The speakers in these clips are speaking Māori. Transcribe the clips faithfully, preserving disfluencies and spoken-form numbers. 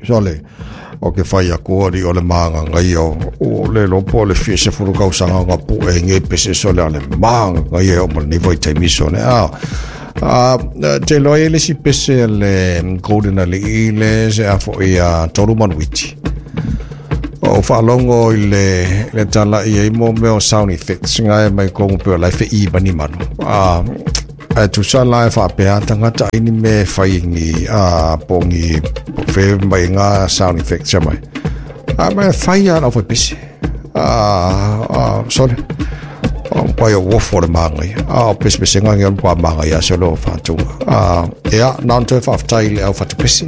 Sole o ke fai a kuari o le maanga ngai o o le lopo le fiese furu kausanga ngā pu e nge pese sole a le maanga ngai e o mo ni voi taimiso ne a a te loe le si pese le golden le ile se a fo i a toru manuiti o whalongo i le le tala i e mo meo sound effects ngai mai kongu peo lai fe i bani manu a a tu sa lai fa pe tangata ini me fai ngi a pongi fe mai nga sound effects mai a mai fai a no foi pisi a sorry o pai o for the mangai a pisi pisi nga ngi pa mangai a solo fa tu a ya non to fa tai le fa tu pisi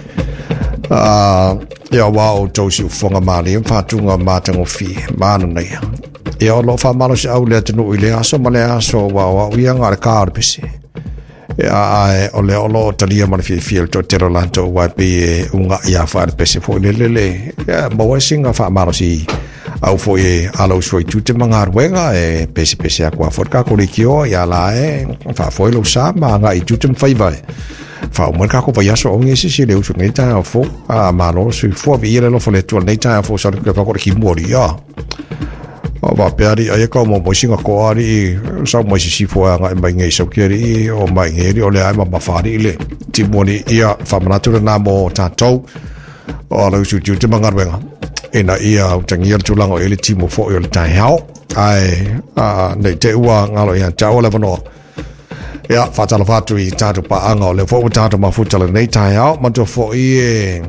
a ya wa o tosi fonga mali fa tu nga matango fi manu nei e o lo fa malo se au le tenu ile aso male aso wa wa ia ngar kar pisi e a o le o lo talia man fi fi to tero lanto wa pe unga ia fa pisi fo le le ya mo wa singa fa malo si au fo e alo so tu te mangar wenga e pisi pisi akwa for ka ko rikio ya la e fa fo lo sa ma nga i tu te fai vai fa mo ka ko va so ongi si si le uso nei ta fo a malo si fo vi le lo fo le tu nei ta fo so ka ko ki mori ya o va peari ai ka mo mo singa ko ari sa mo si si fo nga mai ngai so keri o mai ngai o le ai ma fari le ti moni ia fa manatu na mo ta to o lo su tu te mangar wenga ina ia tangia tu lango ele ti mo fo o le tai hao ai a nei te ua ngalo ia ta o le vano ia fa tala fatu i tatu pa anga o le fo tatu ma fu tala nei tai hao ma to fo i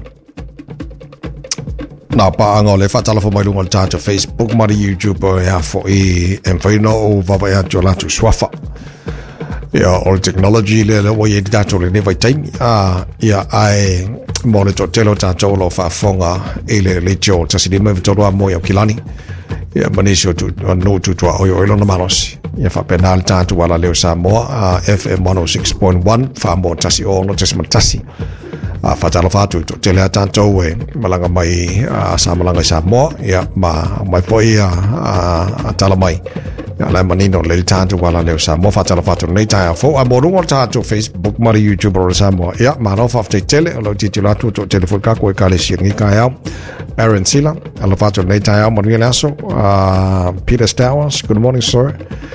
na pa anga le fatala fo mai lunga tata Facebook ma YouTube ya fo i en fa no o va va to la tu swafa ya all technology le le wo ye data le ne vai time ah ya ai mo le to telo tata lo fa fonga ele le jo tasi de me to ro mo ya kilani ya manisho tu no tu to o yo no manos ya fa penal tata wala le sa mo F M one oh six point one fa mo tasi o no tasi tasi a fatalo fatu to tele tanto we malanga mai a sa malanga sa mo ya ma mai poi a a tala mai ya la manino le tanto wala le sa mo fatalo fatu nei ta fo a moru mo tanto Facebook ma YouTube ro sa mo ya ma no fa tele lo titula tu to telefon ka ko ka le sirni ka ya Aaron Sila alo fatu nei ta mo ni laso uh Peter Stowers, good morning sir.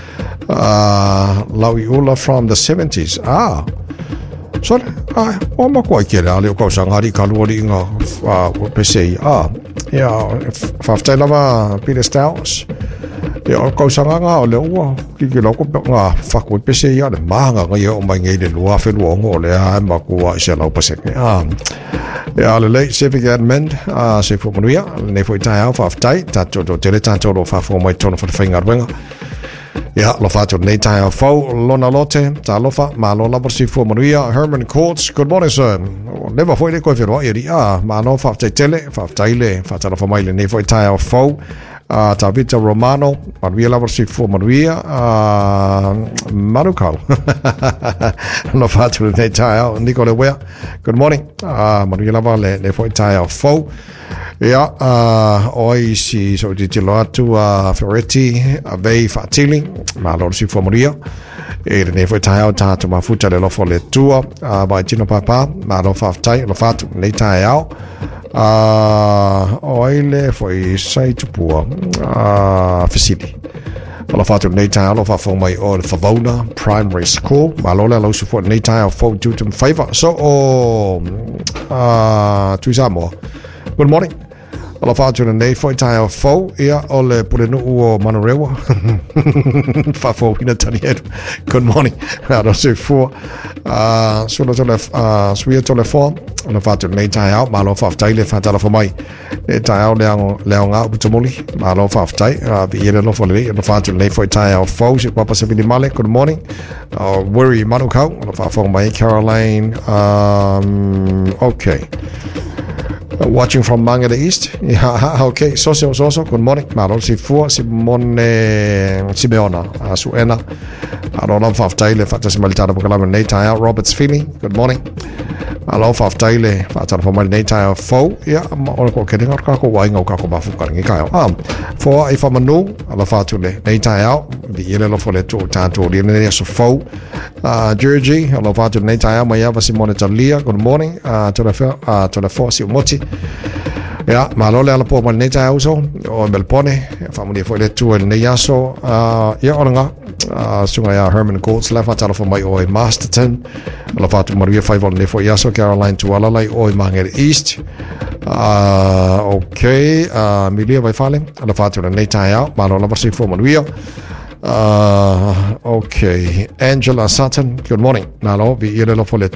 uh Lauiula from the seventies ah so ah o ma ko ke la le ko sa ngari ka lu ri nga a pe se ah ya fa fa lava Peter Stowers ya ko sa nga o le o ki ki lo ko nga fa ko pe se ya le ma nga nga yo ma ngai de lo a fe lo ngo le a ma ko wa se lo pa se ah ya le le civic admin ah se fo mo ya ne fo ta ya fa ta ta to to tele ta to lo fa fo mai tono fa fa ngar wenga ya lo fatto nei tai fo lona lote ta lo fa ma lo la porsi fo manuia Herman Courts, good morning sir. Never foi le ko fero iri ah ma no fa tele fa taile fa ta lo fa mai le nei foi tai fo ah ta Vita Romano manuia la porsi fo manuia ah Manucal lo fatto nei tai Nicole Wea, good morning ah manuia la vale nei foi tai fo ya uh oi si so di atu a Ferretti a vei fatili ma lo si formoria e ne foi tai ta to ma futa le lo fo le tua a ba tino papa ma lo fa tai lo fatu nei tai au a oi le foi sai tu po a facility lo fatu nei tai lo fa fo mai o Favona Primary School ma lo le lo si fo nei tai fo tu tu favor so o a tu samo. Good morning. Alla fatto nei foi tai fo ia ole pulenu o manorewa fa fo ina taniero. Good morning. Ado se fo ah sulla tele ah suia telefon alla fatto nei tai au ma lo fa tai le fa tala fo mai e tai au le le nga butomoli ma lo fa tai a vi ele lo fo le alla fatto nei foi tai fo se papa se vini male. Good morning. Uh worry manukau alla fa fo mai Caroline um okay. Uh, watching from Manga the East. Yeah, okay. Socio, socio. Good morning. Marol si fu Simone Simeona. Uh, Suena. I don't know if I've tailed if I just melted up a Robert's feeling. Good morning. alo fa taile fa tala fa mai nei tai fo ia ma o ko ke ngar ka ko wai ngau ka ko ba fu ka ngi ka ah fo ai fa manu ala fa tu le nei tai au di ile lo fo le tu ta tu di ne so fo ah Georgie ala fa tu nei tai ma ia va Simone Talia good morning ah to la fa ah to la fo si moti ia ma lo le ala po ma nei tai au so o Melpone fa mo di fo le tu le ia so ah ia o nga Uh, sunga ya Herman Coates la fa tala fo mai o Masterton la fa tu Maria five on le fo ya so Caroline tu ala lai o Mangere East uh, okay uh, Milia vai fale la fa tu nei tai out ma lo la va si fo Maria uh, okay Angela Sutton good morning na lo vi ile lo fo le